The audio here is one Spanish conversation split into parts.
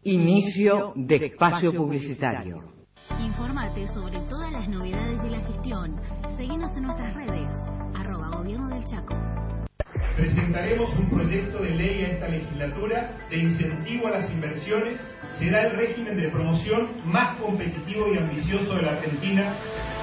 Inicio de espacio publicitario. Infórmate sobre todas las novedades de la gestión. Seguinos en nuestras redes, @Gobierno del Chaco. Presentaremos un proyecto de ley a esta legislatura de incentivo a las inversiones. Será el régimen de promoción más competitivo y ambicioso de la Argentina.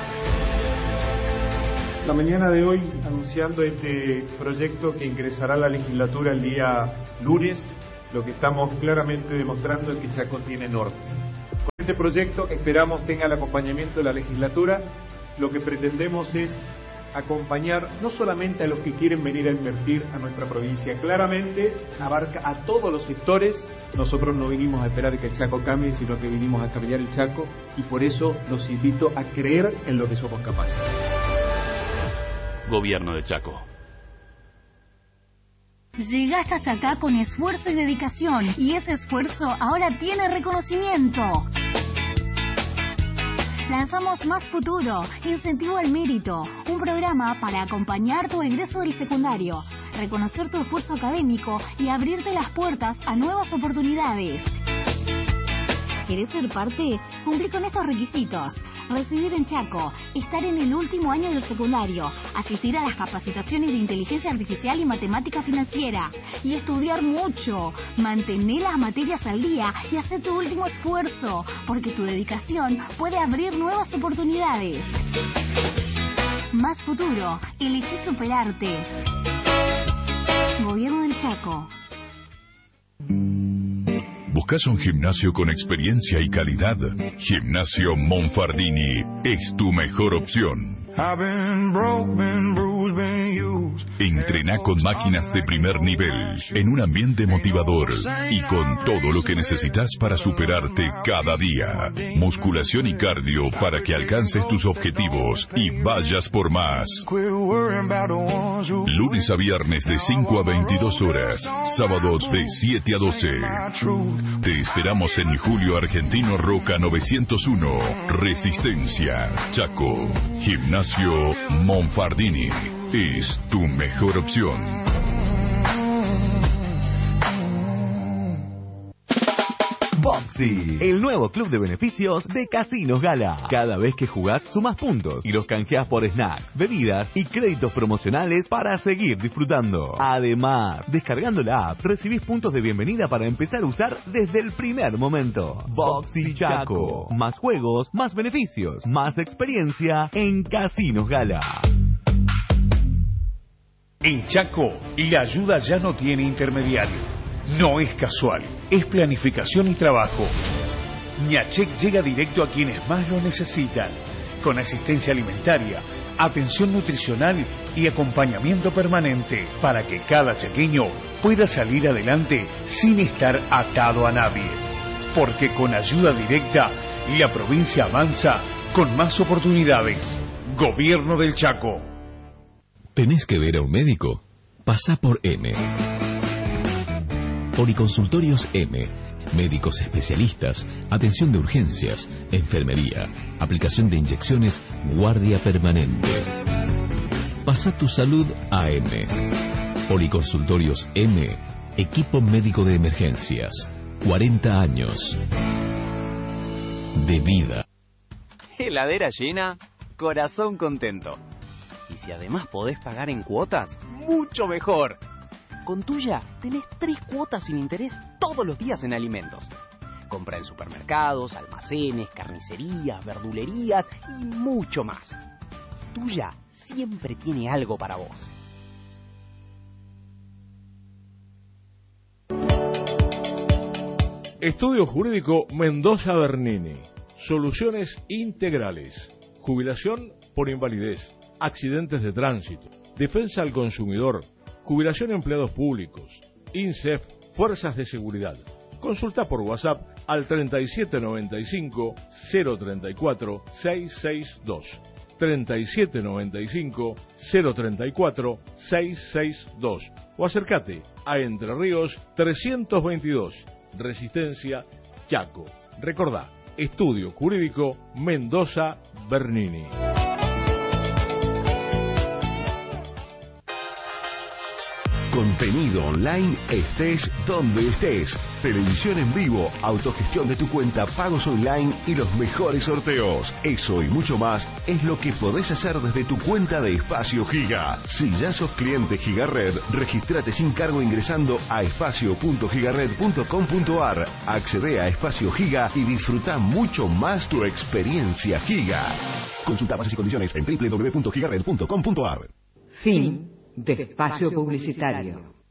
La mañana de hoy, anunciando este proyecto que ingresará a la legislatura el día lunes, lo que estamos claramente demostrando es que Chaco tiene norte. Con este proyecto esperamos tenga el acompañamiento de la legislatura. Lo que pretendemos es acompañar no solamente a los que quieren venir a invertir a nuestra provincia, claramente abarca a todos los sectores. Nosotros no vinimos a esperar que el Chaco cambie, sino que vinimos a cambiar el Chaco, y por eso los invito a creer en lo que somos capaces. Gobierno de Chaco. Llegaste hasta acá con esfuerzo y dedicación, y ese esfuerzo ahora tiene reconocimiento. Lanzamos Más Futuro, Incentivo al Mérito, un programa para acompañar tu egreso del secundario, reconocer tu esfuerzo académico y abrirte las puertas a nuevas oportunidades. ¿Querés ser parte? Cumplí con estos requisitos: residir en Chaco, estar en el último año del secundario, asistir a las capacitaciones de inteligencia artificial y matemática financiera, y estudiar mucho. Mantener las materias al día y hacer tu último esfuerzo, porque tu dedicación puede abrir nuevas oportunidades. Más Futuro, elegí superarte. Gobierno del Chaco. ¿Buscas un gimnasio con experiencia y calidad? Gimnasio Monfardini es tu mejor opción. Entrená con máquinas de primer nivel, en un ambiente motivador y con todo lo que necesitas para superarte cada día. Musculación y cardio para que alcances tus objetivos y vayas por más. Lunes a viernes de 5 a 22 horas, sábados de 7 a 12. Te esperamos en Julio Argentino Roca 901, Resistencia, Chaco. Gimnasio Monfardini es tu mejor opción. Boxy, el nuevo club de beneficios de Casinos Gala. Cada vez que jugás, sumás puntos y los canjeás por snacks, bebidas y créditos promocionales para seguir disfrutando. Además, descargando la app, recibís puntos de bienvenida para empezar a usar desde el primer momento. Boxy Chaco. Más juegos, más beneficios, más experiencia en Casinos Gala. En Chaco, la ayuda ya no tiene intermediario. No es casual, es planificación y trabajo. Ñachec llega directo a quienes más lo necesitan, con asistencia alimentaria, atención nutricional y acompañamiento permanente, para que cada chaqueño pueda salir adelante sin estar atado a nadie. Porque con ayuda directa, la provincia avanza con más oportunidades. Gobierno del Chaco. ¿Tenés que ver a un médico? Pasá por M. Policonsultorios M. Médicos especialistas, atención de urgencias, enfermería, aplicación de inyecciones, guardia permanente. Pasa tu salud a M. Policonsultorios M. Equipo médico de emergencias. 40 años de vida. Heladera llena, corazón contento. Y si además podés pagar en cuotas, mucho mejor. Con Tuya tenés 3 cuotas sin interés todos los días en alimentos. Compra en supermercados, almacenes, carnicerías, verdulerías y mucho más. Tuya siempre tiene algo para vos. Estudio Jurídico Mendoza Bernini. Soluciones integrales. Jubilación por invalidez, accidentes de tránsito, defensa al consumidor, jubilación a empleados públicos, INSEF, fuerzas de seguridad. Consulta por WhatsApp al 3795 034 662. 3795 034 662. O acércate a Entre Ríos 322, Resistencia, Chaco. Recordá, Estudio Jurídico Mendoza Bernini. Contenido online estés donde estés. televisión en vivo, autogestión de tu cuenta, pagos online y los mejores sorteos. Eso y mucho más es lo que podés hacer desde tu cuenta de Espacio Giga. Si ya sos cliente Gigared, registrate sin cargo ingresando a espacio.gigared.com.ar. Accede a Espacio Giga y disfruta mucho más tu experiencia Giga. Consulta bases y condiciones en www.gigared.com.ar. Fin de espacio publicitario.